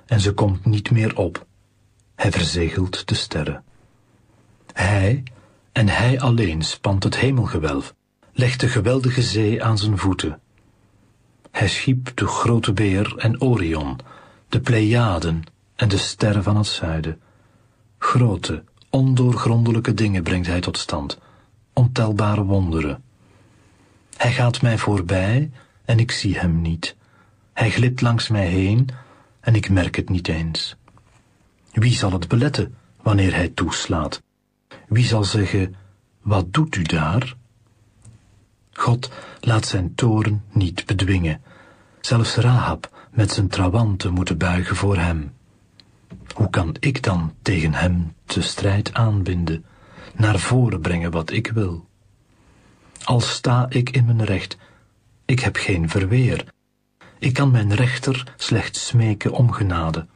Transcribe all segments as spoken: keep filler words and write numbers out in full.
en ze komt niet meer op. Hij verzegelt de sterren. Hij, en hij alleen, spant het hemelgewelf, legt de geweldige zee aan zijn voeten. Hij schiep de grote beer en Orion, de Pleiaden en de sterren van het zuiden. Grote, ondoorgrondelijke dingen brengt hij tot stand, ontelbare wonderen. Hij gaat mij voorbij en ik zie hem niet. Hij glipt langs mij heen en ik merk het niet eens. Wie zal het beletten wanneer hij toeslaat? Wie zal zeggen, wat doet u daar? God laat zijn toorn niet bedwingen. Zelfs Rahab met zijn trawanten moeten buigen voor hem. Hoe kan ik dan tegen hem de strijd aanbinden, naar voren brengen wat ik wil? Al sta ik in mijn recht, ik heb geen verweer. Ik kan mijn rechter slechts smeken om genade.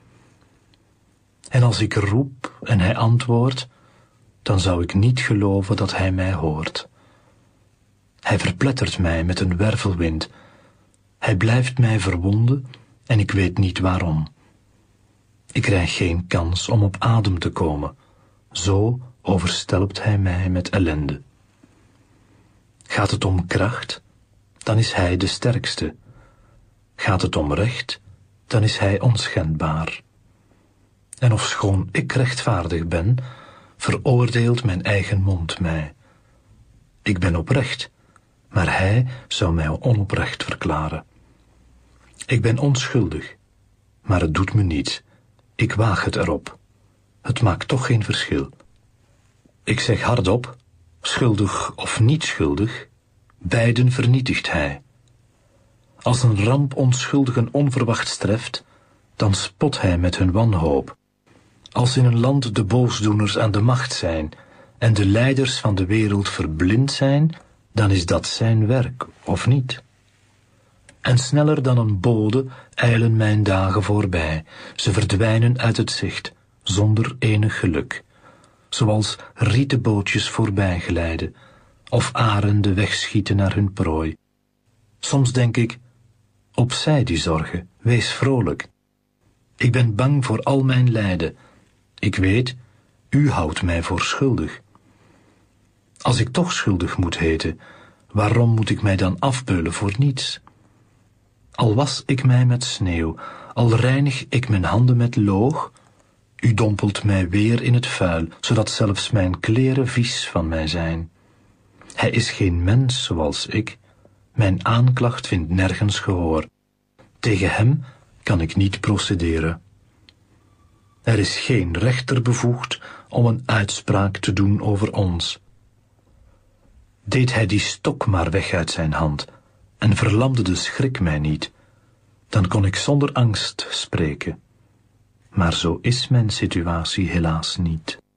En als ik roep en hij antwoordt, dan zou ik niet geloven dat hij mij hoort. Hij verplettert mij met een wervelwind. Hij blijft mij verwonden en ik weet niet waarom. Ik krijg geen kans om op adem te komen. Zo overstelpt hij mij met ellende. Gaat het om kracht, dan is hij de sterkste. Gaat het om recht, dan is hij onschendbaar. En ofschoon ik rechtvaardig ben, veroordeelt mijn eigen mond mij. Ik ben oprecht, maar hij zou mij onoprecht verklaren. Ik ben onschuldig, maar het doet me niets. Ik waag het erop. Het maakt toch geen verschil. Ik zeg hardop, schuldig of niet schuldig, beiden vernietigt hij. Als een ramp onschuldigen onverwachts treft, dan spot hij met hun wanhoop. Als in een land de boosdoeners aan de macht zijn en de leiders van de wereld verblind zijn, dan is dat zijn werk, of niet? En sneller dan een bode eilen mijn dagen voorbij. Ze verdwijnen uit het zicht, zonder enig geluk. Zoals rieten bootjes voorbij glijden, of arenden wegschieten naar hun prooi. Soms denk ik, opzij die zorgen, wees vrolijk. Ik ben bang voor al mijn lijden. Ik weet, u houdt mij voor schuldig. Als ik toch schuldig moet heten, waarom moet ik mij dan afbeulen voor niets? Al was ik mij met sneeuw, al reinig ik mijn handen met loog, u dompelt mij weer in het vuil, zodat zelfs mijn kleren vies van mij zijn. Hij is geen mens zoals ik. Mijn aanklacht vindt nergens gehoor. Tegen hem kan ik niet procederen. Er is geen rechter bevoegd om een uitspraak te doen over ons. Deed hij die stok maar weg uit zijn hand en verlamde de schrik mij niet, dan kon ik zonder angst spreken. Maar zo is mijn situatie helaas niet.